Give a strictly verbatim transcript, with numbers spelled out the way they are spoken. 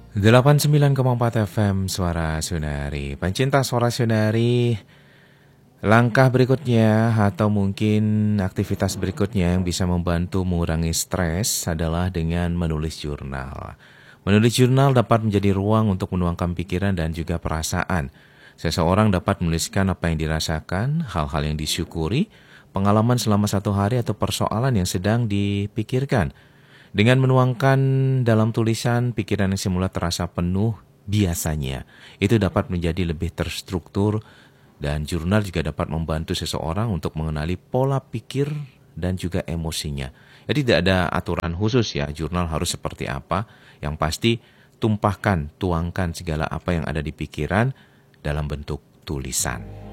delapan puluh sembilan koma empat F M Suara Sunari. Pencinta Suara Sunari, langkah berikutnya atau mungkin aktivitas berikutnya yang bisa membantu mengurangi stres adalah dengan menulis jurnal. Menulis jurnal dapat menjadi ruang untuk menuangkan pikiran dan juga perasaan. Seseorang dapat menuliskan apa yang dirasakan, hal-hal yang disyukuri, pengalaman selama satu hari atau persoalan yang sedang dipikirkan. Dengan menuangkan dalam tulisan, pikiran yang semula terasa penuh biasanya, itu dapat menjadi lebih terstruktur dan jurnal juga dapat membantu seseorang untuk mengenali pola pikir dan juga emosinya. Jadi tidak ada aturan khusus ya, jurnal harus seperti apa. Yang pasti tumpahkan, tuangkan segala apa yang ada di pikiran dalam bentuk tulisan.